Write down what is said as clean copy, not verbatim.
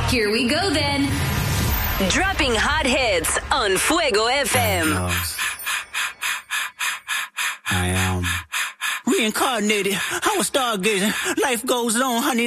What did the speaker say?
Here we go then. Dropping hot hits on Fuego FM. I am reincarnated. I was stargazing. Life goes on, honey.